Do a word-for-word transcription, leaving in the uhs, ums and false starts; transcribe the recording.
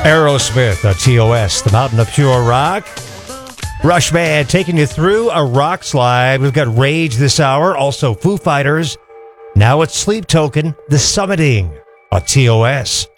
Aerosmith on T O S, the Mountain of Pure Rock. Rush Band taking you through a rock slide. We've got Rage this hour, also Foo Fighters. Now it's Sleep Token, The Summiting on T O S.